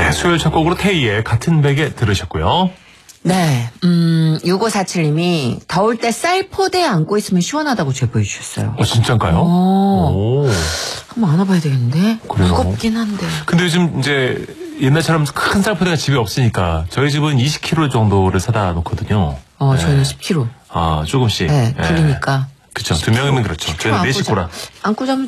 네, 수요일 첫 곡으로 테이의 같은 베개 들으셨고요. 네, 6547님이 더울 때 쌀포대 안고 있으면 시원하다고 제보해 주셨어요. 진짠가요? 오. 한번 안아봐야 되겠는데? 그래요? 무겁긴 한데. 근데 요즘 이제 옛날처럼 큰 쌀포대가 집에 없으니까 저희 집은 20kg 정도를 사다 놓거든요. 저희는 10kg. 조금씩. 네, 둘이니까. 그쵸. 2명이면 그렇죠. 저희는 4식구라. 안고 자면